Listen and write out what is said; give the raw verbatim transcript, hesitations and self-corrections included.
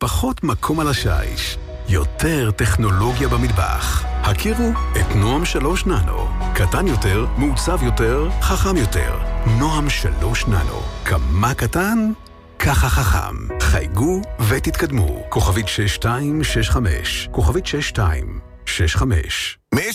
פחות מקום על השיש, יותר טכנולוגיה במטבח. הכירו את נועם שלוש ננו. קטן יותר, מעוצב יותר, חכם יותר. נועם שלוש ננו. כמה קטן? ככה חכם. חייגו ותתקדמו. כוכבית שש שתיים שש חמש. כוכבית שש שתיים שש חמש.